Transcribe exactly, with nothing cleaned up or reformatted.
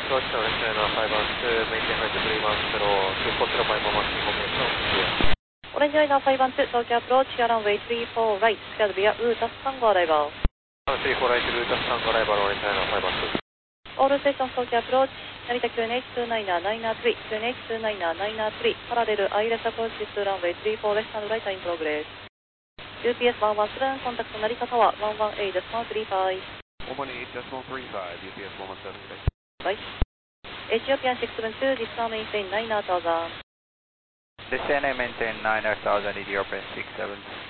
approach to China five one two, maintain height three one zero, two four zero by Mama information, clear. Orange Liner five one two, Tokyo approach, via runway three four right, scared via Utas Tango arrival. three four right, Utas Tango arrival, Orange Liner five one two. All stations Tokyo approach, Narita Q N H two nine nine three, Q N H two nine nine three, parallel I L S approach to runway three four left and right in progress. U P S one one seven, contact Narita Tower one one eight point three five. one one eight point three five, U P S one one seven. Right. Ethiopian six seven two, descend maintain nine thousand. Descend and maintain nine thousand, Ethiopian six seven.